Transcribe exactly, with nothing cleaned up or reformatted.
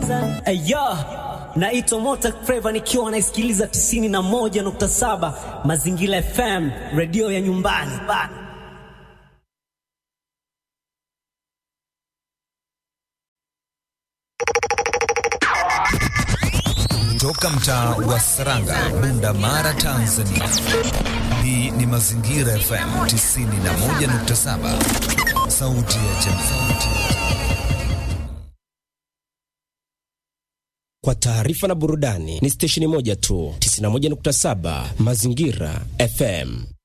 Ayo, naitwa Mota Flava nikiwa naisikiliza tisini na moja nukta saba Mazingira F M, radio ya nyumbani. Toka mtaa wa Saranga, Bunda Mara, Tanzania. Hii ni Mazingira F M tisini na moja nukta saba. Sauti ya Jamhuri. Kwa taarifa na burudani ni stesheni moja tu, tisini na moja nukta saba Mazingira F M.